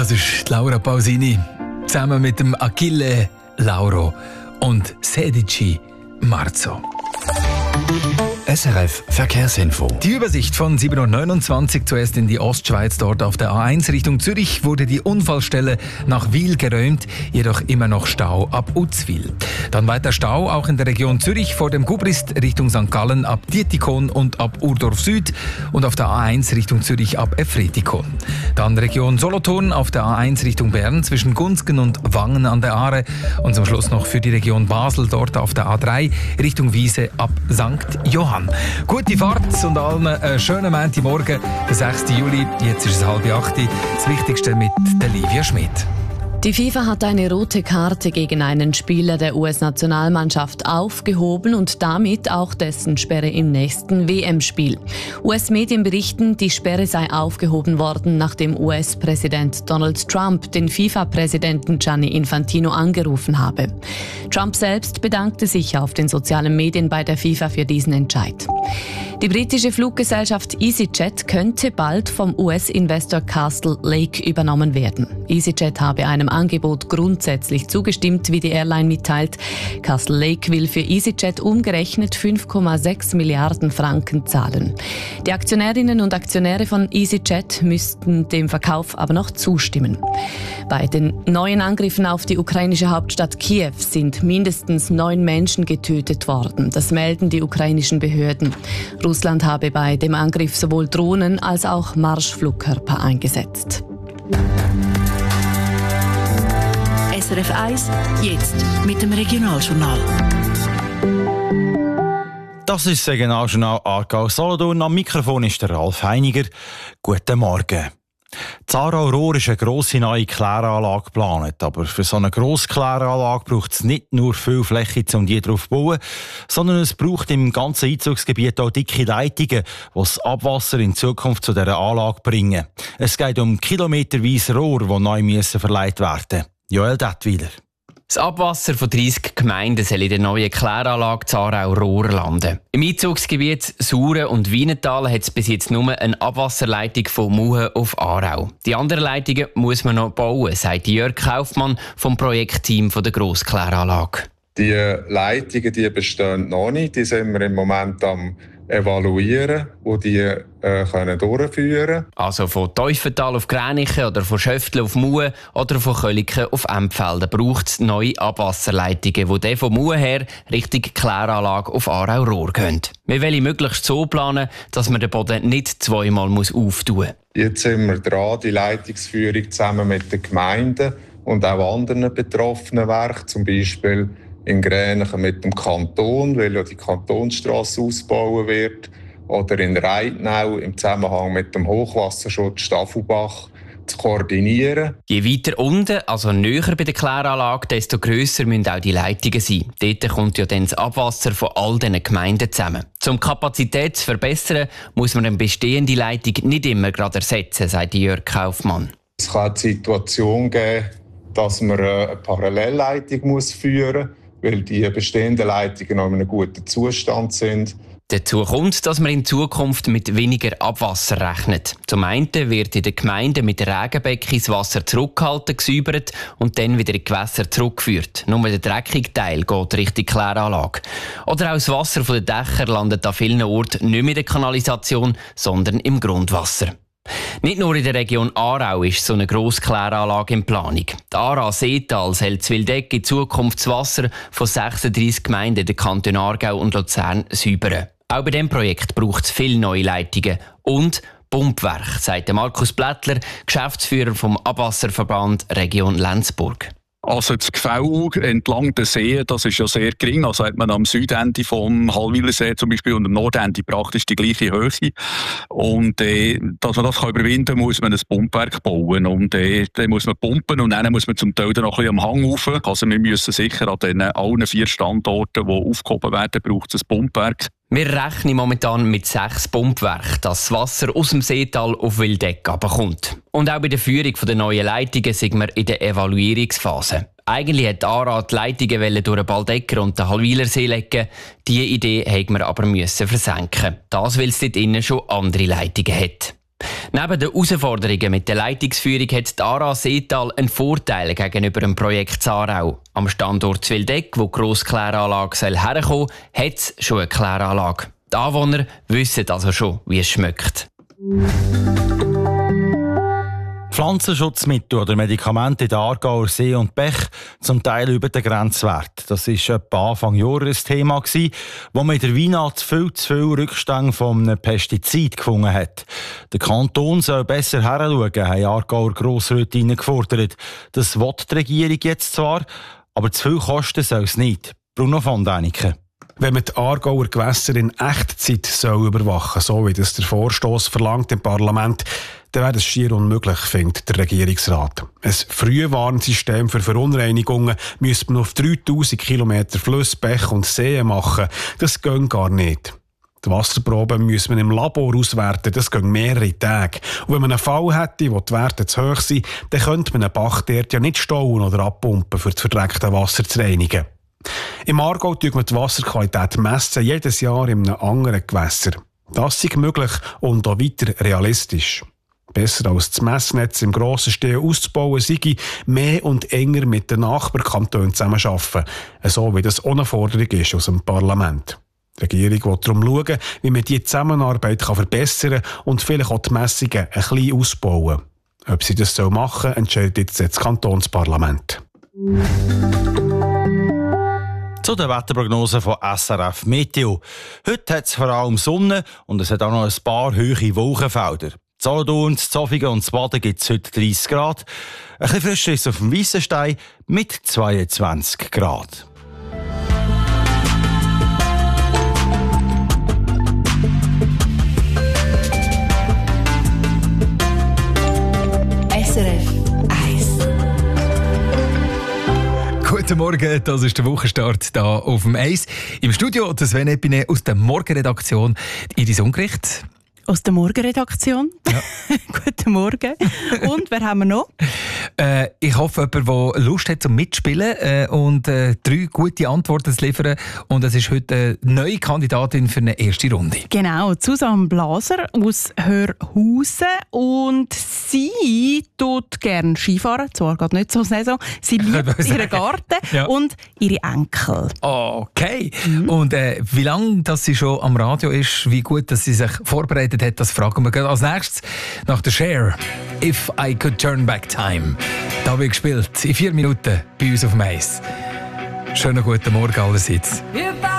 Das ist Laura Pausini, zusammen mit dem Achille Lauro und Sedici Marzo. SRF Verkehrsinfo. Die Übersicht von 7.29 Uhr zuerst in die Ostschweiz. Dort auf der A1 Richtung Zürich wurde die Unfallstelle nach Wil geräumt, jedoch immer noch Stau ab Uzwil. Dann weiter Stau auch in der Region Zürich vor dem Gubrist Richtung St. Gallen ab Dietikon und ab Urdorf Süd und auf der A1 Richtung Zürich ab Efretikon. Dann Region Solothurn auf der A1 Richtung Bern zwischen Gunzgen und Wangen an der Aare und zum Schluss noch für die Region Basel dort auf der A3 Richtung Wiese ab St. Johann. Gute Fahrt und allen einen schönen Montagmorgen, der 6. Juli. Jetzt ist es 7:30. Das Wichtigste mit der Livia Schmidt. Die FIFA hat eine rote Karte gegen einen Spieler der US-Nationalmannschaft aufgehoben und damit auch dessen Sperre im nächsten WM-Spiel. US-Medien berichten, die Sperre sei aufgehoben worden, nachdem US-Präsident Donald Trump den FIFA-Präsidenten Gianni Infantino angerufen habe. Trump selbst bedankte sich auf den sozialen Medien bei der FIFA für diesen Entscheid. Die britische Fluggesellschaft EasyJet könnte bald vom US-Investor Castle Lake übernommen werden. EasyJet habe einem Angebot grundsätzlich zugestimmt, wie die Airline mitteilt. Castle Lake will für EasyJet umgerechnet 5,6 Milliarden Franken zahlen. Die Aktionärinnen und Aktionäre von EasyJet müssten dem Verkauf aber noch zustimmen. Bei den neuen Angriffen auf die ukrainische Hauptstadt Kiew sind mindestens 9 Menschen getötet worden. Das melden die ukrainischen Behörden. Russland habe bei dem Angriff sowohl Drohnen als auch Marschflugkörper eingesetzt. SRF 1, jetzt mit dem Regionaljournal. Das ist das Regionaljournal Aargau-Solothurn. Am Mikrofon ist der Ralf Heiniger. Guten Morgen. Die Aarau-Rohr ist eine grosse neue Kläranlage geplant. Aber für so eine grosse Kläranlage braucht es nicht nur viel Fläche, um die drauf zu bauen, sondern es braucht im ganzen Einzugsgebiet auch dicke Leitungen, die das Abwasser in Zukunft zu dieser Anlage bringen. Es geht um kilometerweise Rohr, die neu verleiht werden müssen. Joel Dettwiler. Das Abwasser von 30 Gemeinden soll in der neuen Kläranlage Aarau-Rohr landen. Im Einzugsgebiet Sauren und Wienental hat es bis jetzt nur eine Abwasserleitung von Muhen auf Aarau. Die anderen Leitungen muss man noch bauen, sagt Jörg Kaufmann vom Projektteam der Grosskläranlage. Die Leitungen die bestehen noch nicht. Die sind wir im Moment am evaluieren, wo die können durchführen. Also von Teufental auf Gränichen oder von Schöftle auf Muhen oder von Köliken auf Empfelden braucht es neue Abwasserleitungen, die dann von Muhen her Richtung Kläranlage auf Aarau-Rohr gehen. Wir wollen möglichst so planen, dass man den Boden nicht zweimal auftun muss. Jetzt sind wir dran, die Leitungsführung zusammen mit den Gemeinden und auch anderen betroffenen Werken, zum Beispiel in Gränichen mit dem Kanton, weil ja die Kantonsstrasse ausgebaut wird, oder in Reitnau im Zusammenhang mit dem Hochwasserschutz Staffelbach zu koordinieren. Je weiter unten, also näher bei der Kläranlage, desto grösser müssen auch die Leitungen sein. Dort kommt ja dann das Abwasser von all diesen Gemeinden zusammen. Um die Kapazität zu verbessern, muss man eine bestehende Leitung nicht immer gerade ersetzen, sagt Jörg Kaufmann. Es kann die Situation geben, dass man eine Parallelleitung führen muss, weil die bestehenden Leitungen noch in einem guten Zustand sind. Dazu kommt, dass man in Zukunft mit weniger Abwasser rechnet. Zum einen wird in den Gemeinden mit Regenbecken das Wasser zurückgehalten, gesäubert und dann wieder in die Gewässer zurückgeführt. Nur der dreckige Teil geht Richtung Kläranlage. Oder auch das Wasser von den Dächern landet an vielen Orten nicht mehr in der Kanalisation, sondern im Grundwasser. Nicht nur in der Region Aarau ist so eine Grosskläranlage in Planung. Die Aarau-Seetal soll zu Wildeck in Zukunft das Wasser von 36 Gemeinden der Kantone Aargau und Luzern säubern. Auch bei diesem Projekt braucht es viele neue Leitungen und Pumpwerk, sagt Markus Blättler, Geschäftsführer vom Abwasserverband Region Lenzburg. Also das Gefälle entlang der See, das ist ja sehr gering. Also hat man am Südende vom Hallwilersee zum Beispiel und am Nordende praktisch die gleiche Höhe. Und dass man das überwinden kann, muss man ein Pumpwerk bauen. Und dann muss man pumpen und dann muss man zum Teil dann noch ein bisschen am Hang rauf. Also wir müssen sicher an den allen 4 Standorten, die aufgehoben werden, braucht es ein Pumpwerk. Wir rechnen momentan mit 6 Pumpwerken, dass das Wasser aus dem Seetal auf Wildeck kommt. Und auch bei der Führung der neuen Leitungen sind wir in der Evaluierungsphase. Eigentlich hat ARA die Leitungen durch den Baldecker und den Hallwilersee legen. Diese Idee mussten wir aber versenken. Das, weil es dort innen schon andere Leitungen hat. Neben den Herausforderungen mit der Leitungsführung hat die ARA Seetal einen Vorteil gegenüber dem Projekt Zarau. Am Standort Zwildeck, wo die Grosskläranlage herkommen soll, hat es schon eine Kläranlage. Die Anwohner wissen also schon, wie es schmeckt. Pflanzenschutzmittel oder Medikamente in der Aargauer See und Bech zum Teil über den Grenzwert. Das war etwa Anfang Jahr ein Thema, wo man in der Weihnacht viel zu viel Rückstände von einem Pestizid gefunden hat. Der Kanton soll besser hinschauen, haben Aargauer Grossrätinnen gefordert. Das will die Regierung jetzt zwar, aber zu viel kosten soll es nicht. Bruno von Däniken. Wenn man die Aargauer Gewässer in Echtzeit überwachen soll, so wie das der Vorstoss verlangt im Parlament, dann wäre das schier unmöglich, findet der Regierungsrat. Ein Frühwarnsystem für Verunreinigungen müsste man auf 3000 Kilometer Flüsse, Bäche und Seen machen. Das geht gar nicht. Die Wasserproben muss man im Labor auswerten, das geht mehrere Tage. Und wenn man einen Fall hätte, wo die Werte zu hoch sind, dann könnte man einen Bach dort ja nicht stauen oder abpumpen, für das verdreckte Wasser zu reinigen. Im Aargau messen wir die Wasserqualität jedes Jahr in einem anderen Gewässer. Das ist möglich und auch weiter realistisch. Besser als das Messnetz im grossen Stil auszubauen, sei mehr und enger mit den Nachbarkantonen zusammenarbeiten, so wie das ohne Forderung ist aus dem Parlament. Die Regierung will darum schauen, wie man diese Zusammenarbeit verbessern kann und vielleicht auch die Messungen ein bisschen ausbauen. Ob sie das machen soll, entscheidet jetzt das Kantonsparlament. Zu den Wetterprognosen von SRF Meteo. Heute hat es vor allem Sonne und es hat auch noch ein paar hohe Wolkenfelder. Solothurn, Zofingen und Baden gibt es heute 30 Grad. Ein bisschen frischer ist es auf dem Weissenstein mit 22 Grad. SRF 1. Guten Morgen, das ist der Wochenstart hier auf dem Eis. Im Studio das Sven Epine aus der Morgenredaktion, Iris Ungericht. Aus der Morgenredaktion. Ja. Guten Morgen. Und wer haben wir noch? Ich hoffe, jemand, der Lust hat zum Mitspielen und 3 gute Antworten zu liefern. Und es ist heute eine neue Kandidatin für eine erste Runde. Genau, Susanne Blaser aus Hörhausen. Und sie tut gerne Skifahren, zwar geht nicht so Saison. Sie liebt ihren Garten und ihre Enkel. Okay. Und wie lange dass sie schon am Radio ist, wie gut dass sie sich vorbereitet hat, das fragen wir als nächstes nach der Cher. If I Could Turn Back Time. Da wird gespielt in 4 Minuten bei uns auf dem Eis. Schönen guten Morgen allerseits.